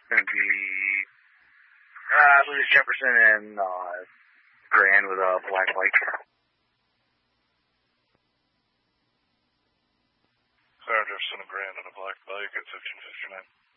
going to be, I believe it's Jefferson and Grand with a black light. Sarah Jefferson and Grand on a black bike at 1559.